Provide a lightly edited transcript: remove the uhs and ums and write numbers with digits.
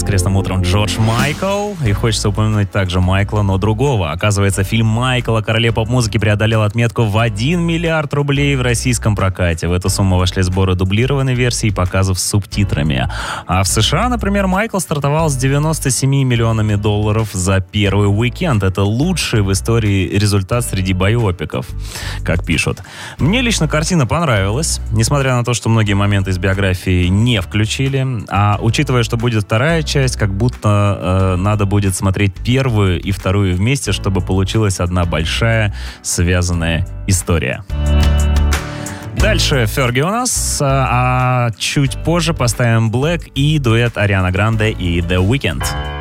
воскресным утром Джордж Майкл. И хочется упомянуть также Майкла, но другого. Оказывается, фильм «Майкл» о короле поп-музыки преодолел отметку в 1 миллиард рублей в российском прокате. В эту сумму вошли сборы дублированной версии и показов с субтитрами. А в США, например, «Майкл» стартовал с 97 миллионами долларов за первый уикенд. Это лучший в истории результат среди байопиков, как пишут. Мне лично картина понравилась, несмотря на то, что многие моменты из биографии не включили. А учитывая, что будет вторая часть, как будто надо будет смотреть первую и вторую вместе, чтобы получилась одна большая связанная история. Дальше Ферги у нас, а чуть позже поставим Black и дуэт Ариана Гранде и The Weeknd.